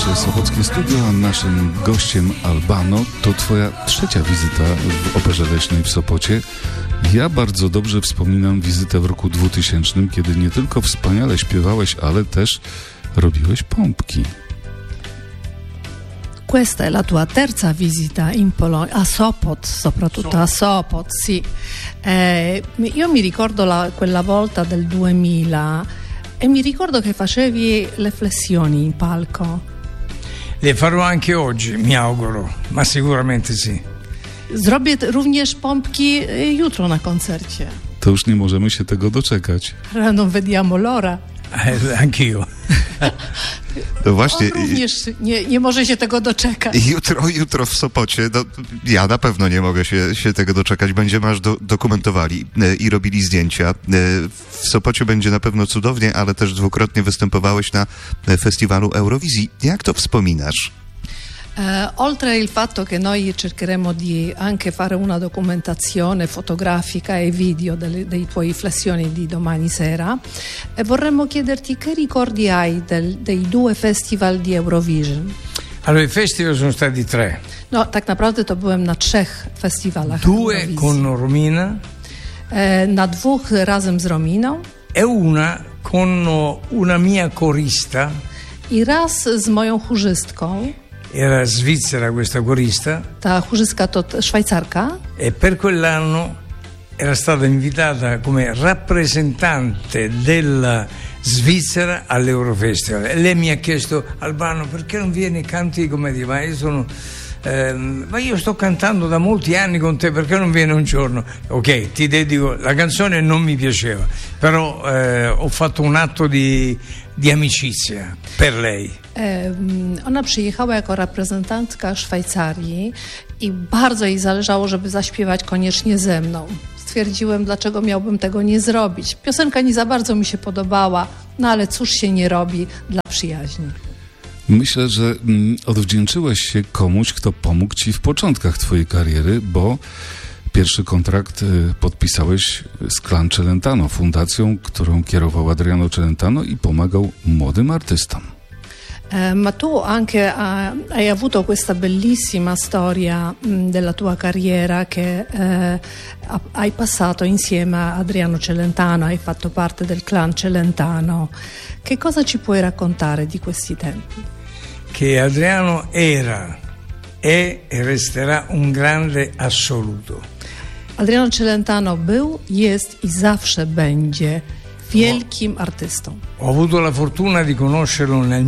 Sopockie Studio, a naszym gościem Albano. To twoja trzecia wizyta w Operze Leśnej w Sopocie. Ja bardzo dobrze wspominam wizytę w roku 2000, kiedy nie tylko wspaniale śpiewałeś, ale też robiłeś pompki. Questa è la tua terza visita in Polonia, a Sopot, soprattutto a Sopot, sì. Io mi ricordo quella volta del 2000 e mi ricordo che facevi le flessioni in palco. Le farò anche oggi, mi auguro, ma sicuramente sì. Zrobię również pompki jutro na koncercie. To już nie możemy się tego doczekać. Non vediamo l'ora. Anch'io. No właśnie. On również nie może się tego doczekać. Jutro w Sopocie, no, ja na pewno nie mogę się tego doczekać. Będziemy aż dokumentowali i robili zdjęcia. W Sopocie będzie na pewno cudownie, ale też dwukrotnie występowałeś na festiwalu Eurowizji. Jak to wspominasz? Oltre il fatto che noi cercheremo di anche fare una documentazione fotografica e video dei tuoi flessioni di domani sera, vorremmo chiederti che ricordi hai dei due festival di Eurovision. Allora, i festival sono stati 3. No, tak naprawdę to byłem na 3 festiwalach Due Eurowizji. con Romina. Na 2 razem z Rominą. E una con una mia corista. I raz z moją chórzystką. Era svizzera questa corista. Ta chórzystka to Szwajcarka. E per quell'anno era stata invitata come rappresentante della Svizzera all'Eurofestival. E lei mi ha chiesto: Albano, perché non vieni e canti come ti va? Ma io sto cantando da molti anni con te, perché non vieni un giorno? Ok, ti dedico, la canzone non mi piaceva, però ho fatto un atto di amicizia per lei. Ona przyjechała jako reprezentantka Szwajcarii i bardzo jej zależało, żeby zaśpiewać koniecznie ze mną. Stwierdziłem, dlaczego miałbym tego nie zrobić. Piosenka nie za bardzo mi się podobała, no ale cóż się nie robi dla przyjaźni. Myślę, że odwdzięczyłeś się komuś, kto pomógł ci w początkach twojej kariery, bo pierwszy kontrakt podpisałeś z Clan Celentano, fundacją, którą kierował Adriano Celentano i pomagał młodym artystom. Ma tu anche hai avuto questa bellissima storia della tua carriera che hai passato insieme a Adriano Celentano, hai fatto parte del Clan Celentano. Che cosa ci puoi raccontare di questi tempi? Che Adriano era, è e resterà un grande assoluto. Adriano Celentano był, jest i zawsze będzie wielkim artystą. Ho avuto la fortuna di conoscerlo nel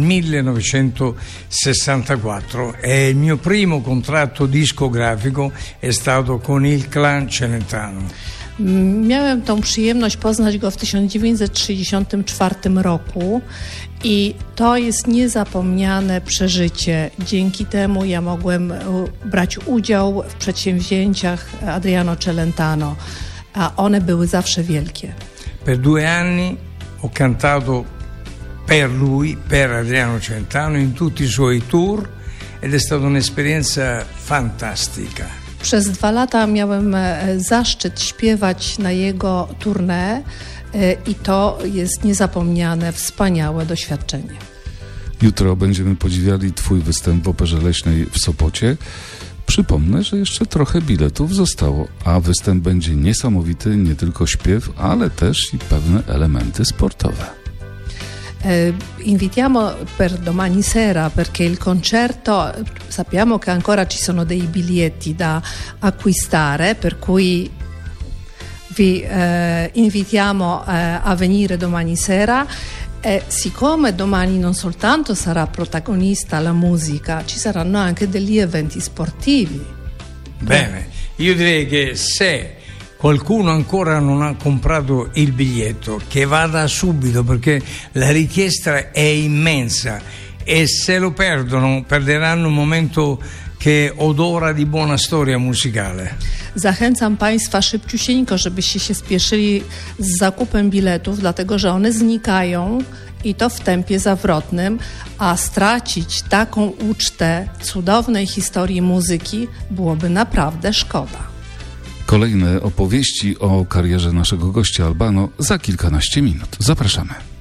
1964 e il mio primo contratto discografico è stato con il Clan Celentano. Miałem tą przyjemność poznać go w 1964 roku i to jest niezapomniane przeżycie. Dzięki temu ja mogłem brać udział w przedsięwzięciach Adriano Celentano, a one były zawsze wielkie. Per 2 anni ho cantato per lui, per Adriano Celentano, in tutti i suoi tour ed è stata un'esperienza fantastica. Przez 2 lata miałem zaszczyt śpiewać na jego tournée i to jest niezapomniane, wspaniałe doświadczenie. Jutro będziemy podziwiali twój występ w Operze Leśnej w Sopocie. Przypomnę, że jeszcze trochę biletów zostało, a występ będzie niesamowity, nie tylko śpiew, ale też i pewne elementy sportowe. Invitiamo per domani sera perché il concerto, sappiamo che ancora ci sono dei biglietti da acquistare, per cui vi invitiamo a venire domani sera. Siccome domani non soltanto sarà protagonista la musica, ci saranno anche degli eventi sportivi. Bene, io direi che se qualcuno ancora non ha comprato il biglietto, che vada subito, perché la richiesta è immensa e se lo perdono perderanno un momento che odora di buona storia musicale. Zachęcam Państwa szybciusieńko, żebyście się spieszyli z zakupem biletów, dlatego że one znikają i to w tempie zawrotnym, a stracić taką ucztę cudownej historii muzyki byłoby naprawdę szkoda. Kolejne opowieści o karierze naszego gościa Albano za kilkanaście minut. Zapraszamy.